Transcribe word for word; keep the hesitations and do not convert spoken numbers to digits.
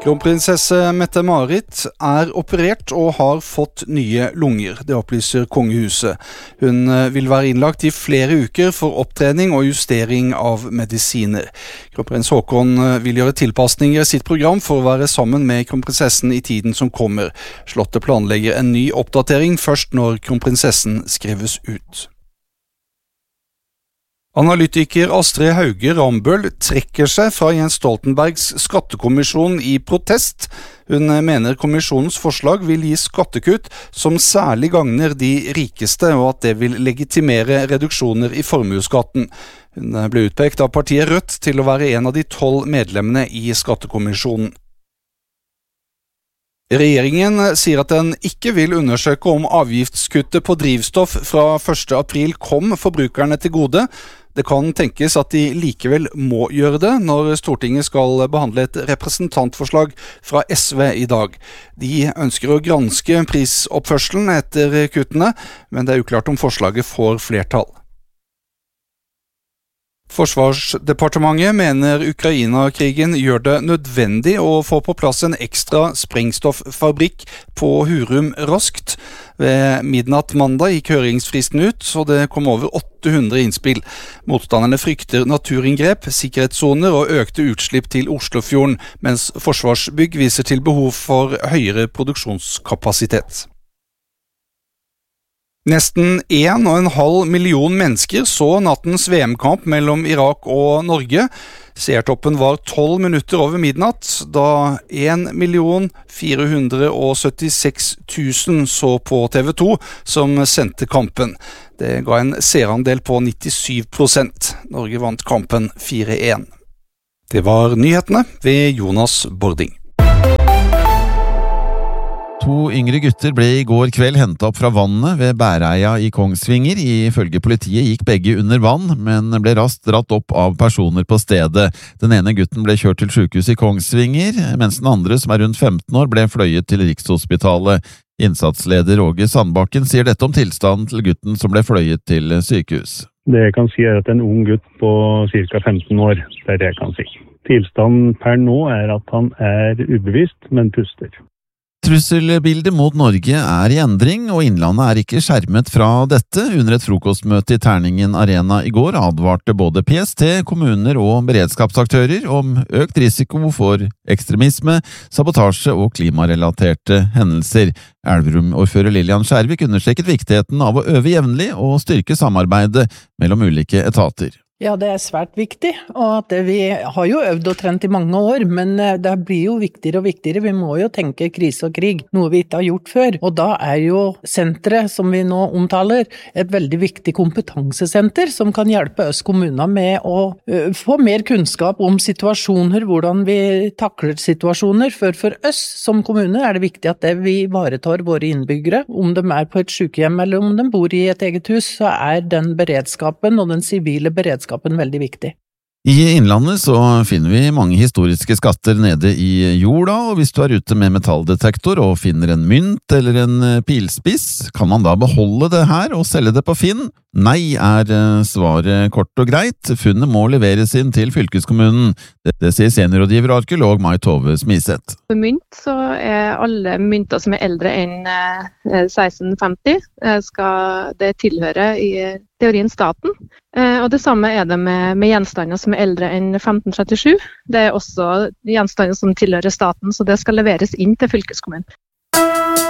Kronprinsesse Mette-Marit er operert og har fått nye lunger, det opplyser kongehuset. Hun vil være innlagt i flere uker for opptrening og justering av medisiner. Kronprins Haakon vil gjøre tilpasninger i sitt program for å være sammen med kronprinsessen i tiden som kommer. Slottet planlegger en ny oppdatering først når kronprinsessen skrives ut. Analytiker Astrid Hauge Rambøll trekker seg fra Jens Stoltenbergs skattekommisjon i protest. Hun mener kommisjonens forslag vil gi skattekutt som særlig gagner de rikeste, og at det vil legitimere reduksjoner i formueskatten. Hun ble utpekt av partiet Rødt til å være en av de tolv medlemmene i skattekommisjonen. Regjeringen sier at den ikke vil undersøke om avgiftskuttet på drivstoff fra første april kom forbrukerne til gode. Det kan tenkes at de likevel må gjøre det når Stortinget skal behandle et representantforslag fra S V i dag. De ønsker å granske prisoppførselen etter kuttene, men det er uklart om forslaget får flertall. Forsvarsdepartementet mener Ukraina-krigen gjør det nødvendig å få på plass en ekstra sprengstoffabrikk på Hurum raskt. Ved midnatt mandag gikk høringsfristen ut, så det kom over åtte hundre innspill. Motstanderne frykter naturinngrep, sikkerhetssoner og økte utslipp til Oslofjorden, mens Forsvarsbygg viser til behov for høyere produksjonskapasitet. Nesten en og en halv million mennesker så nattens V M-kamp mellom Irak og Norge. Seertoppen var tolv minutter over midnatt, da en million fire hundre og syttiseks tusen så på T V to, som sendte kampen. Det ga en seerandel på nittisju prosent. Norge vant kampen fire én. Det var nyhetene ved Jonas Bording. To yngre gutter ble i går kveld hentet opp fra vannet ved Bæreia i Kongsvinger. Ifølge politiet gikk begge under vann, men ble raskt dratt opp av personer på stedet. Den ene gutten ble kjørt til sykehuset i Kongsvinger, mens den andre, som er rundt femten år, ble fløyet til Rikshospitalet. Innsatsleder Åge Sandbakken sier dette om tilstanden til gutten som ble fløyet til sykehus. Det jeg kan si er at en ung gutt på ca. femten år, det er det jeg kan si. Tilstanden per nå er at han er ubevisst, men puster. Trusselbildet mot Norge er i endring, og Innlandet er ikke skjermet fra dette. Under et frokostmøte i Terningen Arena i går advarte både P S T, kommuner og beredskapsaktører om økt risiko for ekstremisme, sabotasje og klimarelaterte hendelser. Elverum-ordfører Lillian Skjærvik understreket viktigheten av å øve jevnlig og styrke samarbeidet mellom ulike etater. Ja, det er svært viktig, og at vi har jo øvd og trent i mange år, men det blir jo viktigere og viktigere. Vi må jo tenke krise og krig, noe vi ikke har gjort før. Og da er jo senteret, som vi nå omtaler, et veldig viktig kompetansesenter som kan hjelpe oss kommuner med å uh, få mer kunnskap om situasjoner, hvordan vi takler situasjoner. For for oss som kommune er det viktig at det vi ivaretar våre innbyggere. Om de er på et sykehjem eller om de bor i et eget hus, så er den beredskapen og den sivile beredskapen veldig viktig. I Innlandet så finner vi mange historiske skatter nede i jorda, og hvis du er ute med metalldetektor og finner en mynt eller en pilspiss, kan man da beholde det her og selge det på Finn? Nei, er svaret kort og greit. Funnet må leveres inn til fylkeskommunen. Det sier seniorrådgiver og arkeolog Mai Tove Smiseth. For mynt så er alle mynter som er eldre enn seksten femti, skal det tilhøre i teorien staten. Og det samme er det med, med gjenstander som er eldre enn femten trettisju. Det er også gjenstander som tilhører staten, så det skal leveres inn til fylkeskommunen.